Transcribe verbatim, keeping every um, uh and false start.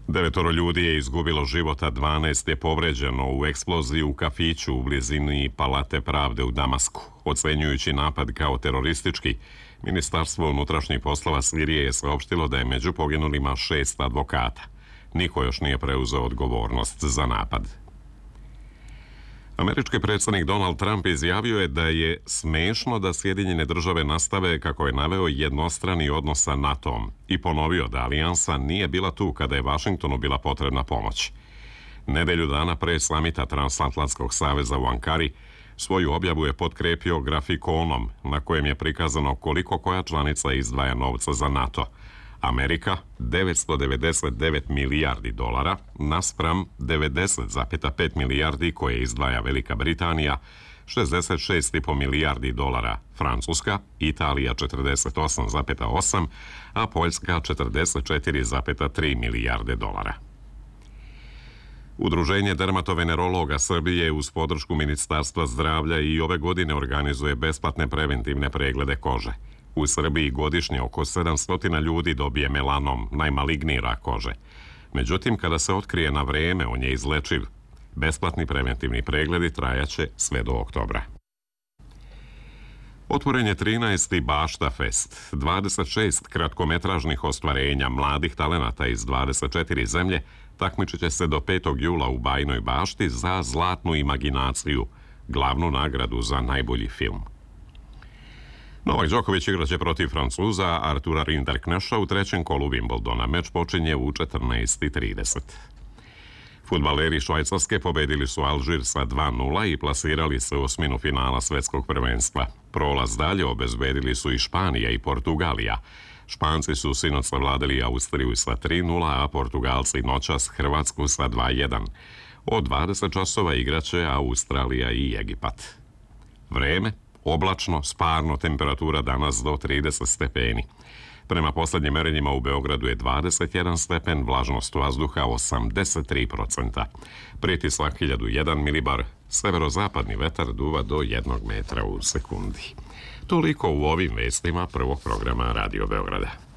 Devetoro ljudi je izgubilo život, a dvanaest je povređeno u eksploziji u kafiću u blizini Palate pravde u Damasku. Ocenjujući napad kao teroristički, Ministarstvo unutrašnjih poslova Sirije je saopštilo da je među poginulima šest advokata. Niko još nije preuzeo odgovornost za napad. Američki predsjednik Donald Trump izjavio je da je smešno da Sjedinjene države nastave, kako je naveo, jednostrani odnos sa NATO-om i ponovio da alijansa nije bila tu kada je Vašingtonu bila potrebna pomoć. Nedelju dana pre samita Transatlantskog saveza u Ankari svoju objavu je potkrepio grafikonom na kojem je prikazano koliko koja članica izdvaja novca za NATO. Amerika devetsto devedeset devet milijardi dolara naspram devedeset zarez pet milijardi koje izdvaja Velika Britanija, šezdeset šest zarez pet milijardi dolara Francuska, Italija četrdeset osam zarez osam, a Poljska četrdeset četiri zarez tri milijarde dolara. Udruženje dermatovenerologa Srbije uz podršku Ministarstva zdravlja i ove godine organizuje besplatne preventivne preglede kože. U Srbiji godišnje oko sedamsto ljudi dobije melanom, najmaligniji rak kože. Međutim, kada se otkrije na vreme, on je izlečiv. Besplatni preventivni pregledi trajaće sve do oktobra. Otvoren je trinaesti Bašta Fest, dvadeset šest kratkometražnih ostvarenja mladih talenata iz dvadeset četiri zemlje takmičit će se do petog jula u Bajinoj Bašti za Zlatnu imaginaciju, glavnu nagradu za najbolji film. Novak Đoković igraće protiv Francuza Artura Rinderkneša u trećem kolu Wimbledona. Meč počinje u četrnaest i trideset. Fudbaleri Švajcarske pobedili su Alžir sa dva nula i plasirali se u osminu finala svetskog prvenstva. Prolaz dalje obezbedili su i Španija i Portugalija. Španci su sinoć savladali Austriju sa tri nula, a Portugalci noćas Hrvatsku sa dva jedan. Od dvadeset časova igraće Australija i Egipat. Vreme oblačno, sparno, temperatura danas do trideset stepeni. Prema posljednjim merenjima u Beogradu je dvadeset jedan stepen, vlažnost vazduha osamdeset tri procenta. Pritisak hiljadu jedan milibar, severozapadni vetar duva do jednog metra u sekundi. Toliko u ovim vestima prvog programa Radio Beograda.